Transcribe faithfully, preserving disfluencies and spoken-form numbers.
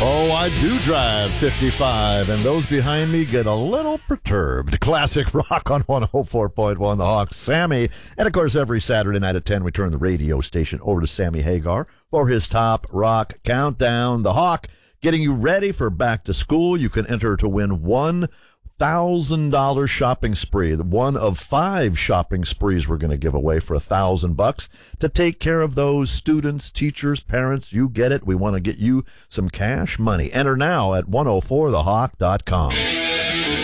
Oh, I do drive fifty-five, and those behind me get a little perturbed. Classic rock on one oh four point one, The Hawk, Sammy. And, of course, every Saturday night at ten, we turn the radio station over to Sammy Hagar for his Top Rock Countdown. The Hawk, getting you ready for back to school. You can enter to win one thousand dollars shopping spree, one of five shopping sprees we're going to give away for a thousand bucks to take care of those students, teachers, parents. You get it. We want to get you some cash money. Enter now at one oh four the hawk dot com.